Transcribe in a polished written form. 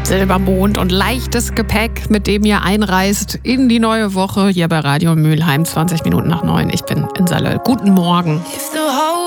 Silbermond und leichtes Gepäck, mit dem ihr einreist in die neue Woche hier bei Radio Mülheim, 20 Minuten nach 9. Ich bin in Salle. Guten Morgen.